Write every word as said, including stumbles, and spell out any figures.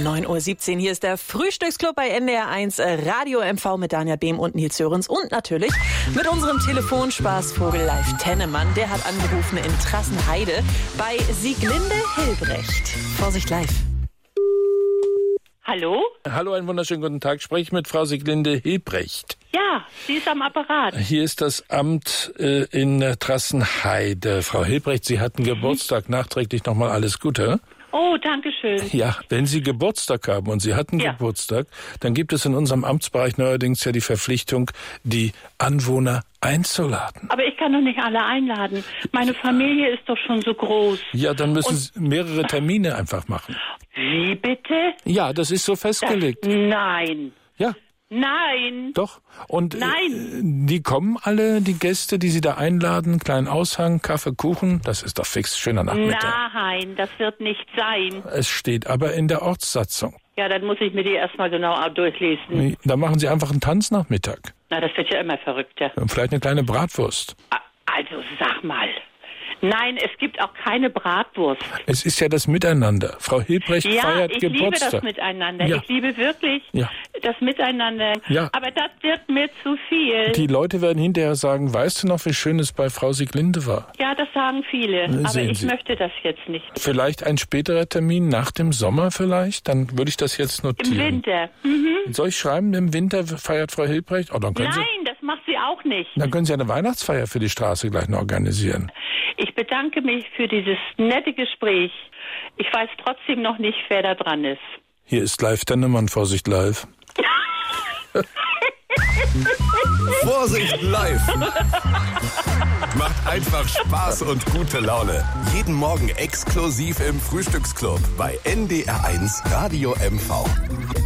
neun Uhr siebzehn. Hier ist der Frühstücksclub bei N D R eins Radio M V mit Daniel Behm und Nils Jörens. Und natürlich mit unserem Telefonspaßvogel Leif Tennemann. Der hat angerufen in Trassenheide bei Sieglinde Hilbrecht. Vorsicht, Leif. Hallo? Hallo, einen wunderschönen guten Tag. Spreche ich mit Frau Sieglinde Hilbrecht. Ja, sie ist am Apparat. Hier ist das Amt äh, in äh, Trassenheide. Frau Hilbrecht, Sie hatten Geburtstag. Nachträglich nochmal alles Gute. Oh, danke schön. Ja, wenn Sie Geburtstag haben und Sie hatten Ja. Geburtstag, dann gibt es in unserem Amtsbereich neuerdings ja die Verpflichtung, die Anwohner einzuladen. Aber ich kann doch nicht alle einladen. Meine Familie ist doch schon so groß. Ja, dann müssen Und- Sie mehrere Termine einfach machen. Wie bitte? Ja, das ist so festgelegt. Nein. Ja, Nein. doch. Und Nein. Äh, die kommen alle, die Gäste, die Sie da einladen, kleinen Aushang, Kaffee, Kuchen, das ist doch fix, schöner Nachmittag. Nein, das wird nicht sein. Es steht aber in der Ortssatzung. Ja, dann muss ich mir die erstmal genau durchlesen. Da machen Sie einfach einen Tanznachmittag. Na, das wird ja immer verrückter. Und vielleicht eine kleine Bratwurst. A- Also, sag mal. Nein, es gibt auch keine Bratwurst. Es ist ja das Miteinander. Frau Hilbrecht Ja, feiert ich Geburtstag. liebe das Miteinander. Ja. Ich liebe wirklich Ja. das Miteinander. Ja. Aber das wird mir zu viel. Die Leute werden hinterher sagen, weißt du noch, wie schön es bei Frau Sieglinde war? Ja, das sagen viele. Aber sehen ich Sie. möchte das jetzt nicht. Vielleicht ein späterer Termin nach dem Sommer vielleicht? Dann würde ich das jetzt Im notieren. Winter. Mhm. Soll ich schreiben, im Winter feiert Frau Hilbrecht? Oh, dann können Sie, Nein, das macht sie auch nicht. dann können Sie eine Weihnachtsfeier für die Straße gleich noch organisieren. Ich bedanke mich für dieses nette Gespräch. Ich weiß trotzdem noch nicht, wer da dran ist. Hier ist Leif Tennemann, Vorsicht live. Vorsicht live! Macht einfach Spaß und gute Laune. Jeden Morgen exklusiv im Frühstücksclub bei N D R eins Radio M V.